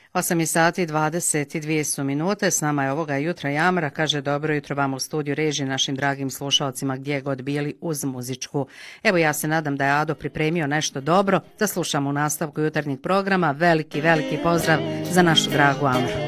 8 sati 22 su minute, s nama je ovoga jutra Jamra, kaže dobro jutro vam u studiju, reži našim dragim slušalcima gdje god bili uz muzičku. Evo ja se nadam da je Ado pripremio nešto dobro, da slušamo u nastavku jutarnjeg programa. Veliki pozdrav za našu dragu Amru.